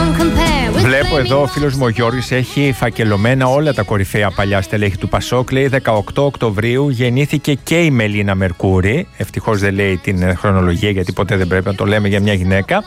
Βλέπω εδώ ο φίλος μου ο Γιώργης έχει φακελωμένα όλα τα κορυφαία παλιά στελέχη του Πασόκ. Λέει 18 Οκτωβρίου γεννήθηκε και η Μελίνα Μερκούρη. Ευτυχώς δεν λέει την χρονολογία, γιατί ποτέ δεν πρέπει να το λέμε για μια γυναίκα.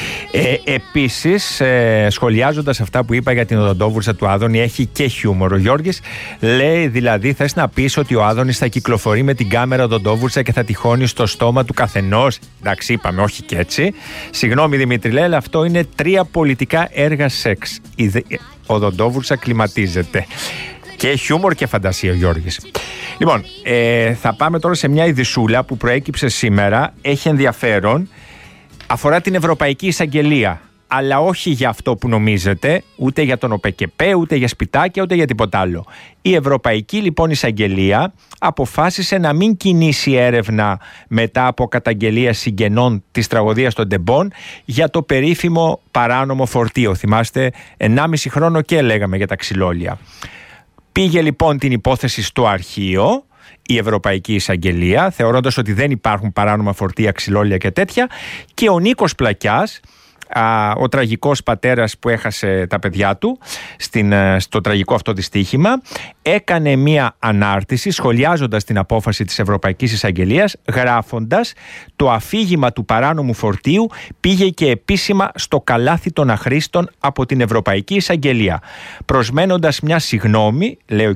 Επίσης, σχολιάζοντας αυτά που είπα για την οδοντόβουρσα του Άδωνη, έχει και χιούμορ ο Γιώργης. Λέει δηλαδή, θες να πεις ότι ο Άδωνης θα κυκλοφορεί με την κάμερα οδοντόβουρσα και θα τυχώνει στο στόμα του καθενός? Εντάξει, είπαμε, όχι και έτσι. Συγγνώμη Δημήτρη, λέει, αλλά αυτό είναι 3 πολιτικά έργα σεξ. Η οδοντόβουρσα κλιματίζεται. Και χιούμορ και φαντασία ο Γιώργης. Λοιπόν, θα πάμε τώρα σε μια ειδισούλα που προέκυψε σήμερα. Έχει ενδιαφέρον. Αφορά την Ευρωπαϊκή Εισαγγελία. Αλλά όχι για αυτό που νομίζετε, ούτε για τον ΟΠΕΚΕΠΕ, ούτε για σπιτάκια, ούτε για τίποτα άλλο. Η Ευρωπαϊκή λοιπόν Εισαγγελία αποφάσισε να μην κινήσει έρευνα μετά από καταγγελία συγγενών της τραγωδίας των Ντεμπών για το περίφημο παράνομο φορτίο. Θυμάστε, 1,5 χρόνο και λέγαμε για τα ξυλόλια. Πήγε λοιπόν την υπόθεση στο αρχείο η Ευρωπαϊκή Εισαγγελία, θεωρώντας ότι δεν υπάρχουν παράνομα φορτία, ξυλόλια και τέτοια, και ο Νίκος Πλακιάς, ο τραγικός πατέρας που έχασε τα παιδιά του στο τραγικό αυτό δυστύχημα, έκανε μία ανάρτηση σχολιάζοντας την απόφαση της Ευρωπαϊκής Εισαγγελίας, γράφοντας: το αφήγημα του παράνομου φορτίου πήγε και επίσημα στο καλάθι των αχρήστων από την Ευρωπαϊκή Εισαγγελία, προσμένοντας μια συγνώμη, λέει ο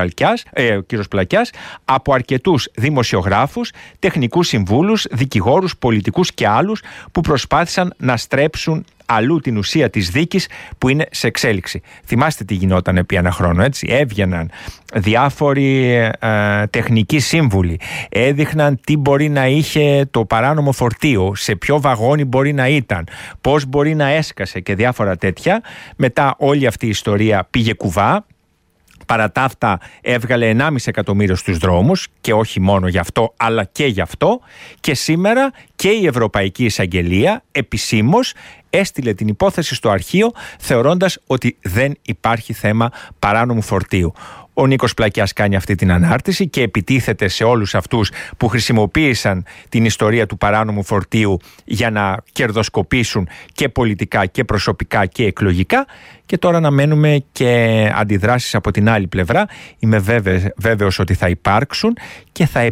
κύριος Πλακιάς, από αρκετούς δημοσιογράφους, τεχνικούς συμβούλους, δικηγόρους, πολιτικούς και άλλους που προσπάθησαν να στρέψουν αλλού την ουσία της δίκης που είναι σε εξέλιξη. Θυμάστε τι γινόταν επί ένα χρόνο, έτσι? Έβγαιναν διάφοροι τεχνικοί σύμβουλοι, έδειχναν τι μπορεί να είχε το παράνομο φορτίο, σε ποιο βαγόνι μπορεί να ήταν, πώς μπορεί να έσκασε και διάφορα τέτοια. Μετά όλη αυτή η ιστορία πήγε κουβά. Παρά τα αυτά έβγαλε 1,5 εκατομμύριο στους δρόμους, και όχι μόνο γι' αυτό αλλά και γι' αυτό, και σήμερα και η Ευρωπαϊκή Εισαγγελία επισήμως έστειλε την υπόθεση στο αρχείο, θεωρώντας ότι δεν υπάρχει θέμα παράνομου φορτίου. Ο Νίκος Πλακιάς κάνει αυτή την ανάρτηση και επιτίθεται σε όλους αυτούς που χρησιμοποίησαν την ιστορία του παράνομου φορτίου για να κερδοσκοπήσουν και πολιτικά και προσωπικά και εκλογικά. Και τώρα να μένουμε και αντιδράσεις από την άλλη πλευρά. Είμαι βέβαιος ότι θα υπάρξουν και θα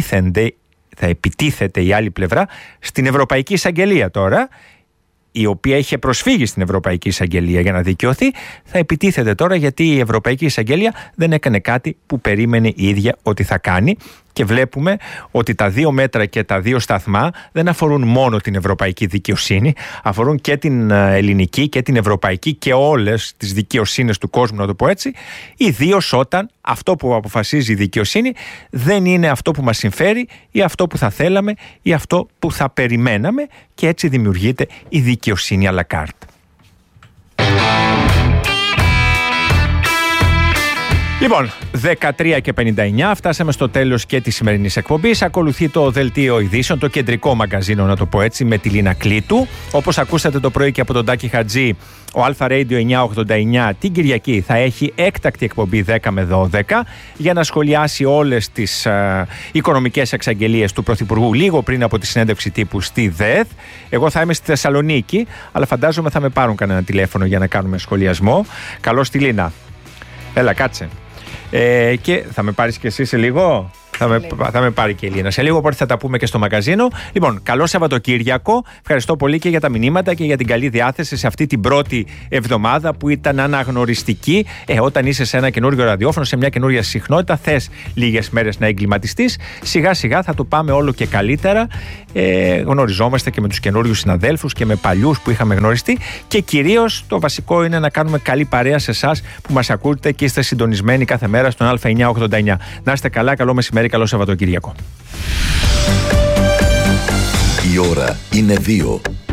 επιτίθεται η άλλη πλευρά στην Ευρωπαϊκή Εισαγγελία τώρα, η οποία είχε προσφύγει στην Ευρωπαϊκή Εισαγγελία για να δικαιωθεί. Θα επιτίθεται τώρα γιατί η Ευρωπαϊκή Εισαγγελία δεν έκανε κάτι που περίμενε η ίδια ότι θα κάνει. Και βλέπουμε ότι τα 2 μέτρα και τα 2 σταθμά δεν αφορούν μόνο την ευρωπαϊκή δικαιοσύνη, αφορούν και την ελληνική και την ευρωπαϊκή και όλες τις δικαιοσύνες του κόσμου, να το πω έτσι, ιδίως όταν αυτό που αποφασίζει η δικαιοσύνη δεν είναι αυτό που μας συμφέρει ή αυτό που θα θέλαμε ή αυτό που θα περιμέναμε, και έτσι δημιουργείται η δικαιοσύνη à la carte. Λοιπόν, 13:59, φτάσαμε στο τέλος και της σημερινής εκπομπής. Ακολουθεί το δελτίο ειδήσεων, το κεντρικό μαγκαζίνο, να το πω έτσι, με τη Λίνα Κλήτου. Όπως ακούσατε το πρωί και από τον Τάκη Χατζή, ο Αλφα Radio 989 την Κυριακή θα έχει έκτακτη εκπομπή 10 με 12 για να σχολιάσει όλες τις οικονομικές εξαγγελίες του Πρωθυπουργού λίγο πριν από τη συνέντευξη τύπου στη ΔΕΘ. Εγώ θα είμαι στη Θεσσαλονίκη, αλλά φαντάζομαι θα με πάρουν κανένα τηλέφωνο για να κάνουμε σχολιασμό. Καλώς τη Λίνα. Έλα, κάτσε. Και θα με πάρεις και εσύ σε λίγο? Θα με πάρει και η Λίνα σε λίγο, οπότε θα τα πούμε και στο μαγκαζίνο. Λοιπόν, καλό Σαββατοκύριακο. Ευχαριστώ πολύ και για τα μηνύματα και για την καλή διάθεση σε αυτή την πρώτη εβδομάδα που ήταν αναγνωριστική. Όταν είσαι σε ένα καινούριο ραδιόφωνο, σε μια καινούρια συχνότητα, θες λίγες μέρες να εγκληματιστείς. Σιγά σιγά θα το πάμε όλο και καλύτερα. Γνωριζόμαστε και με τους καινούριους συναδέλφους και με παλιούς που είχαμε γνωριστεί. Και κυρίως το βασικό είναι να κάνουμε καλή παρέα σε εσάς που μας ακούτε και είστε συντονισμένοι κάθε μέρα στον Α989. Να είστε καλά, καλό μεσημέρι, καλό Σαββατοκύριακο. Η ώρα είναι 2.